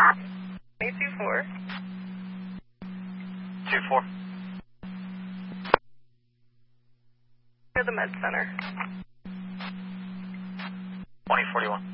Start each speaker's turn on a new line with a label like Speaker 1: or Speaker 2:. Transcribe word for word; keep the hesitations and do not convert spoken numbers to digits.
Speaker 1: eight two four.
Speaker 2: two four.
Speaker 1: To the med center.
Speaker 2: twenty forty-one.